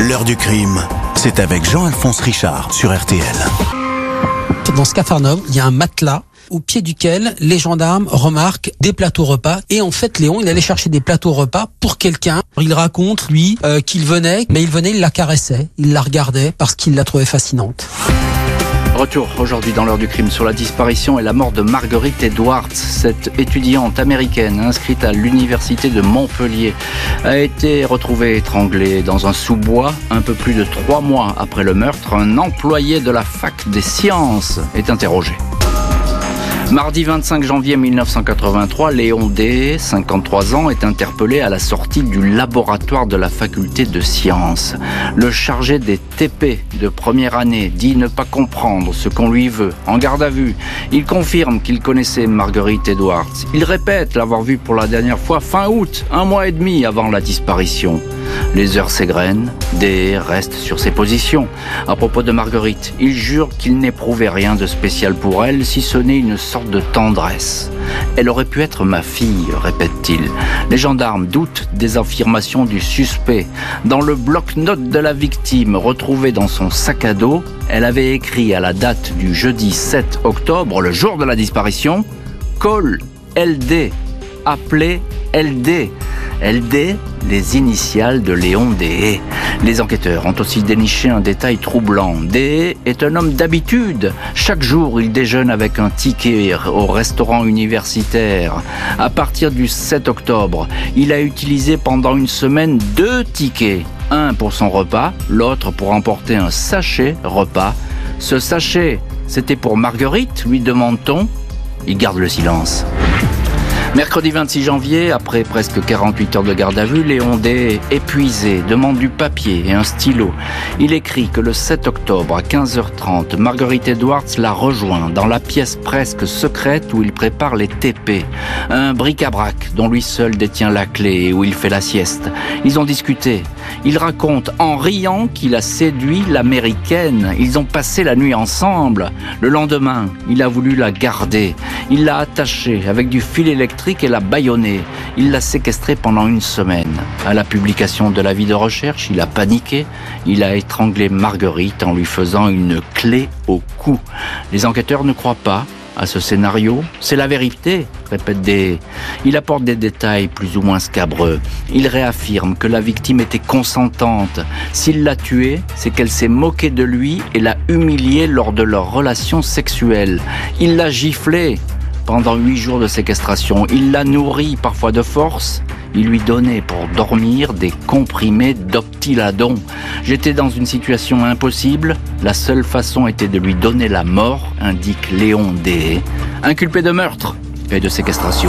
L'heure du crime, c'est avec Jean-Alphonse Richard sur RTL. Dans ce Capharnaüm, il y a un matelas au pied duquel les gendarmes remarquent des plateaux repas. Et en fait, Léon, il allait chercher des plateaux repas pour quelqu'un. Il raconte, lui, qu'il venait, il la caressait, il la regardait parce qu'il la trouvait fascinante. Retour aujourd'hui dans l'heure du crime sur la disparition et la mort de Marguerite Edwards. Cette étudiante américaine inscrite à l'université de Montpellier a été retrouvée étranglée dans un sous-bois un peu plus de 3 mois après le meurtre. Un employé de la fac des sciences est interrogé. Mardi 25 janvier 1983, Léon D, 53 ans, est interpellé à la sortie du laboratoire de la faculté de sciences. Le chargé des TP de première année dit ne pas comprendre ce qu'on lui veut. En garde à vue, il confirme qu'il connaissait Marguerite Edwards. Il répète l'avoir vue pour la dernière fois fin août, 1 mois et demi avant la disparition. Les heures s'égrènent, D reste sur ses positions. À propos de Marguerite, il jure qu'il n'éprouvait rien de spécial pour elle, si ce n'est une sorte de tendresse. Elle aurait pu être ma fille, répète-t-il. Les gendarmes doutent des affirmations du suspect. Dans le bloc-notes de la victime, retrouvé dans son sac à dos, elle avait écrit à la date du jeudi 7 octobre, le jour de la disparition, « Call LD », appelé LD. LD, les initiales de Léon D. Les enquêteurs ont aussi déniché un détail troublant. D est un homme d'habitude. Chaque jour, il déjeune avec un ticket au restaurant universitaire. À partir du 7 octobre, il a utilisé pendant une semaine 2 tickets. Un pour son repas, l'autre pour emporter un sachet repas. Ce sachet, c'était pour Marguerite, lui demande-t-on. Il garde le silence. Mercredi 26 janvier, après presque 48 heures de garde à vue, Léon D, épuisé, demande du papier et un stylo. Il écrit que le 7 octobre à 15h30, Marguerite Edwards la rejoint dans la pièce presque secrète où il prépare les TP. Un bric-à-brac dont lui seul détient la clé et où il fait la sieste. Ils ont discuté. Il raconte en riant qu'il a séduit l'américaine. Ils ont passé la nuit ensemble. Le lendemain, il a voulu la garder. Il l'a attachée avec du fil électrique et l'a bâillonnée. Il l'a séquestrée pendant 1 semaine. À la publication de l'avis de recherche, il a paniqué. Il a étranglé Marguerite en lui faisant une clé au cou. Les enquêteurs ne croient pas à ce scénario. C'est la vérité, répète D. Il apporte des détails plus ou moins scabreux. Il réaffirme que la victime était consentante. S'il l'a tuée, c'est qu'elle s'est moquée de lui et l'a humilié lors de leur relation sexuelle. Il l'a giflée pendant 8 jours de séquestration. Il l'a nourrie, parfois de force. Il lui donnait pour dormir des comprimés d'Optiladon. J'étais dans une situation impossible. La seule façon était de lui donner la mort, indique Léon D, inculpé de meurtre et de séquestration.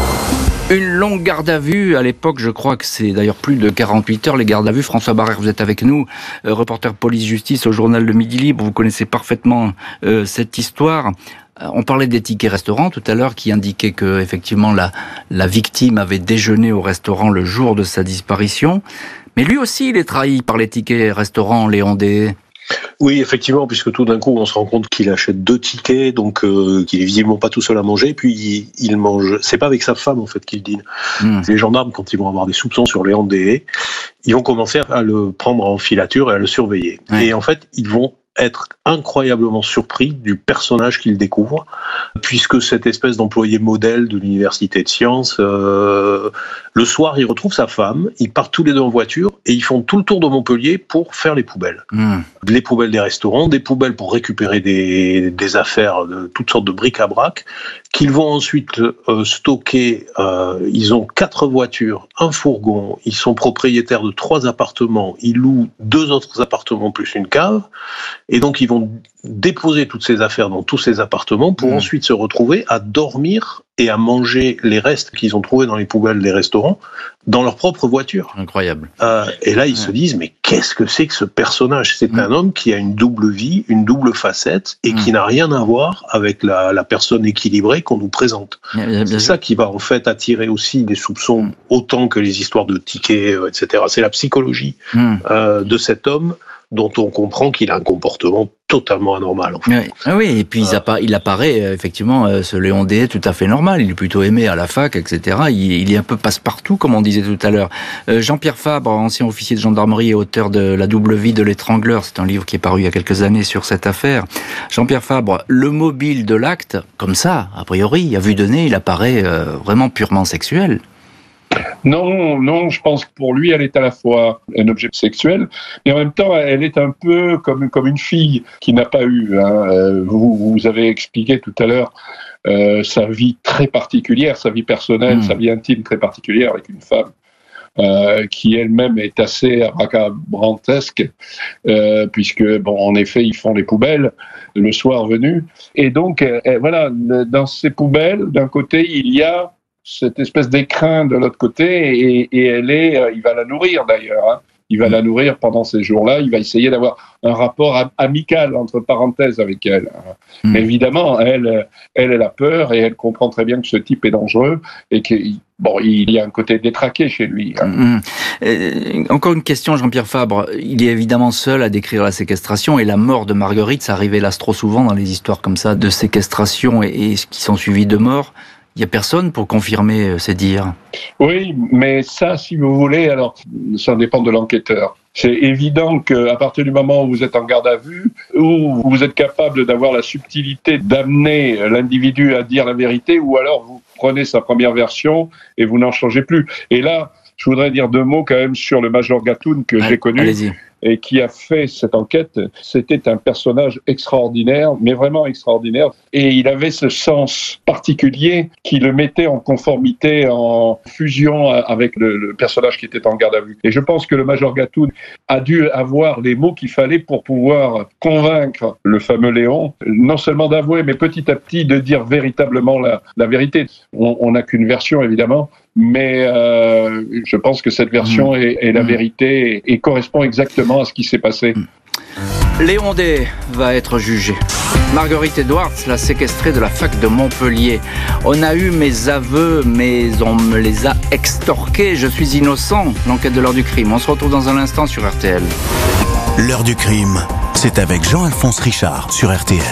Une longue garde à vue, à l'époque, je crois que c'est d'ailleurs plus de 48 heures les gardes à vue. François Barrère, vous êtes avec nous, reporter police-justice au journal Le Midi Libre. Vous connaissez parfaitement cette histoire. On parlait des tickets restaurants tout à l'heure qui indiquaient que effectivement la victime avait déjeuné au restaurant le jour de sa disparition. Mais lui aussi, il est trahi par les tickets restaurants, Léon D. Oui, effectivement, puisque tout d'un coup, on se rend compte qu'il achète 2 tickets, donc qu'il est visiblement pas tout seul à manger, puis il mange. C'est pas avec sa femme en fait qu'il dîne. Les gendarmes, quand ils vont avoir des soupçons sur Léon D, ils vont commencer à le prendre en filature et à le surveiller. Ouais. Et en fait, ils vont être incroyablement surpris du personnage qu'ils découvrent, puisque cette espèce d'employé modèle de l'université de sciences, le soir, il retrouve sa femme, ils partent tous les deux en voiture et ils font tout le tour de Montpellier pour faire les poubelles. Les poubelles des restaurants, des poubelles pour récupérer des affaires, de toutes sortes de bric-à-brac, qu'ils vont ensuite stocker. Ils ont 4 voitures, un fourgon, ils sont propriétaires de 3 appartements, ils louent 2 autres appartements plus une cave, et donc ils vont déposer toutes ces affaires dans tous ces appartements pour ensuite se retrouver à dormir et à manger les restes qu'ils ont trouvés dans les poubelles des restaurants dans leur propre voiture. Incroyable. Et là, ils se disent, mais qu'est-ce que c'est que ce personnage ? C'est un homme qui a une double vie, une double facette, et qui n'a rien à voir avec la personne équilibrée qu'on nous présente. C'est ça qui va en fait attirer aussi des soupçons, autant que les histoires de tickets, etc. C'est la psychologie de cet homme dont on comprend qu'il a un comportement totalement anormal. En fait. Oui, et puis il apparaît effectivement ce Léon D tout à fait normal. Il est plutôt aimé à la fac, etc. Il est un peu passe-partout, comme on disait tout à l'heure. Jean-Pierre Fabre, ancien officier de gendarmerie et auteur de La double vie de l'étrangleur, c'est un livre qui est paru il y a quelques années sur cette affaire. Jean-Pierre Fabre, le mobile de l'acte, comme ça, a priori, à vue de nez, il apparaît vraiment purement sexuel. Non, je pense que pour lui, elle est à la fois un objet sexuel, mais en même temps, elle est un peu comme une fille qui n'a pas eu. Vous avez expliqué tout à l'heure sa vie très particulière, sa vie personnelle, sa vie intime très particulière avec une femme qui elle-même est assez abracadabrantesque, puisque, en effet, ils font les poubelles le soir venu. Et donc, voilà, dans ces poubelles, d'un côté, il y a cette espèce d'écrin de l'autre côté, et il va la nourrir d'ailleurs. Il va la nourrir pendant ces jours-là. Il va essayer d'avoir un rapport amical, entre parenthèses, avec elle. Mais évidemment, elle a peur, et elle comprend très bien que ce type est dangereux et qu'il y a un côté détraqué chez lui. Encore une question, Jean-Pierre Fabre. Il est évidemment seul à décrire la séquestration, et la mort de Marguerite, ça arrive hélas trop souvent dans les histoires comme ça de séquestration et qui sont suivies de mort. Il n'y a personne pour confirmer ces dires. Oui, mais ça, si vous voulez, alors, ça dépend de l'enquêteur. C'est évident qu'à partir du moment où vous êtes en garde à vue, où vous êtes capable d'avoir la subtilité d'amener l'individu à dire la vérité, ou alors vous prenez sa première version et vous n'en changez plus. Et là, je voudrais dire 2 mots quand même sur le major Gatoun que j'ai connu. Allez-y. Et qui a fait cette enquête. C'était un personnage extraordinaire, mais vraiment extraordinaire. Et il avait ce sens particulier qui le mettait en conformité, en fusion avec le personnage qui était en garde à vue. Et je pense que le major Gatoun a dû avoir les mots qu'il fallait pour pouvoir convaincre le fameux Léon, non seulement d'avouer, mais petit à petit de dire véritablement la vérité. On n'a qu'une version, évidemment, mais je pense que cette version est la vérité et correspond exactement à ce qui s'est passé. Léon D va être jugé. Marguerite Edwards l'a séquestré de la fac de Montpellier. On a eu mes aveux, mais on me les a extorqués. Je suis innocent. L'enquête de l'heure du crime. On se retrouve dans un instant sur RTL. L'heure du crime, c'est avec Jean-Alphonse Richard sur RTL.